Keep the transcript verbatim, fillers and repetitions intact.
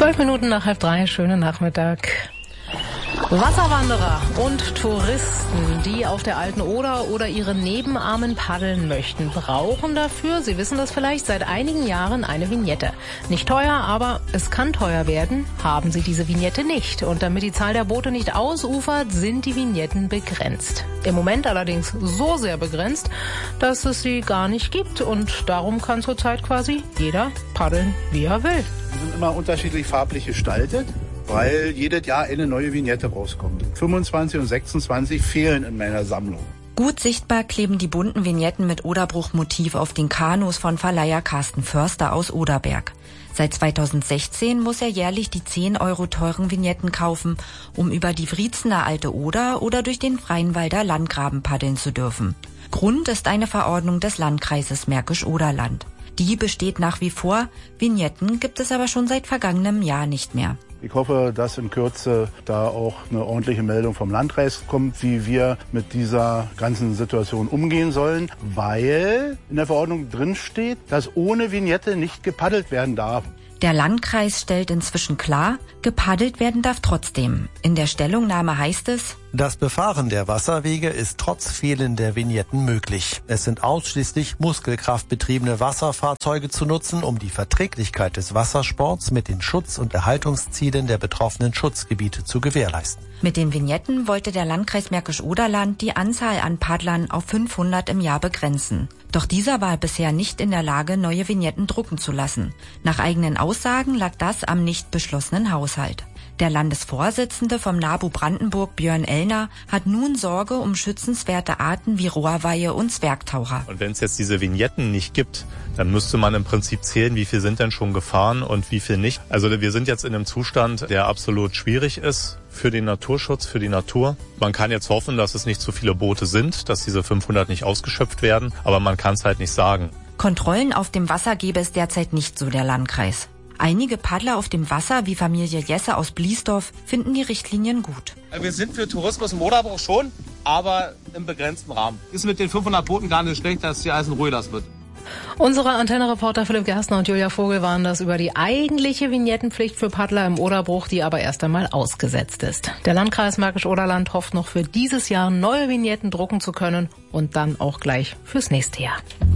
Zwölf Minuten nach halb drei, schönen Nachmittag. Wasserwanderer und Touristen, die auf der Alten Oder oder ihren Nebenarmen paddeln möchten, brauchen dafür, Sie wissen das vielleicht, seit einigen Jahren eine Vignette. Nicht teuer, aber es kann teuer werden, haben Sie diese Vignette nicht. Und damit die Zahl der Boote nicht ausufert, sind die Vignetten begrenzt. Im Moment allerdings so sehr begrenzt, dass es sie gar nicht gibt. Und darum kann zurzeit quasi jeder paddeln, wie er will. Die sind immer unterschiedlich farblich gestaltet, weil jedes Jahr eine neue Vignette rauskommt. fünfundzwanzig und sechsundzwanzig fehlen in meiner Sammlung. Gut sichtbar kleben die bunten Vignetten mit Oderbruch-Motiv auf den Kanus von Verleiher Carsten Förster aus Oderberg. Seit zweitausendsechzehn muss er jährlich die zehn Euro teuren Vignetten kaufen, um über die Wriezener Alte Oder oder durch den Freienwalder Landgraben paddeln zu dürfen. Grund ist eine Verordnung des Landkreises Märkisch-Oderland. Die besteht nach wie vor, Vignetten gibt es aber schon seit vergangenem Jahr nicht mehr. Ich hoffe, dass in Kürze da auch eine ordentliche Meldung vom Landkreis kommt, wie wir mit dieser ganzen Situation umgehen sollen, weil in der Verordnung drin steht, dass ohne Vignette nicht gepaddelt werden darf. Der Landkreis stellt inzwischen klar, gepaddelt werden darf trotzdem. In der Stellungnahme heißt es: Das Befahren der Wasserwege ist trotz fehlender Vignetten möglich. Es sind ausschließlich muskelkraftbetriebene Wasserfahrzeuge zu nutzen, um die Verträglichkeit des Wassersports mit den Schutz- und Erhaltungszielen der betroffenen Schutzgebiete zu gewährleisten. Mit den Vignetten wollte der Landkreis Märkisch-Oderland die Anzahl an Paddlern auf fünfhundert im Jahr begrenzen. Doch dieser war bisher nicht in der Lage, neue Vignetten drucken zu lassen. Nach eigenen Aussagen lag das am nicht beschlossenen Haushalt. Der Landesvorsitzende vom NABU Brandenburg, Björn Ellner, hat nun Sorge um schützenswerte Arten wie Rohrweihe und Zwergtaucher. Und wenn es jetzt diese Vignetten nicht gibt, dann müsste man im Prinzip zählen, wie viel sind denn schon gefahren und wie viel nicht. Also wir sind jetzt in einem Zustand, der absolut schwierig ist für den Naturschutz, für die Natur. Man kann jetzt hoffen, dass es nicht zu viele Boote sind, dass diese fünfhundert nicht ausgeschöpft werden, aber man kann es halt nicht sagen. Kontrollen auf dem Wasser gebe es derzeit nicht, so der Landkreis. Einige Paddler auf dem Wasser, wie Familie Jesse aus Bliesdorf, finden die Richtlinien gut. Wir sind für Tourismus im Oderbruch schon, aber im begrenzten Rahmen. Ist mit den fünfhundert Booten gar nicht schlecht, dass hier alles in Ruhe das wird. Unsere Antenne-Reporter Philipp Gerstner und Julia Vogel waren das über die eigentliche Vignettenpflicht für Paddler im Oderbruch, die aber erst einmal ausgesetzt ist. Der Landkreis Märkisch-Oderland hofft noch für dieses Jahr neue Vignetten drucken zu können und dann auch gleich fürs nächste Jahr.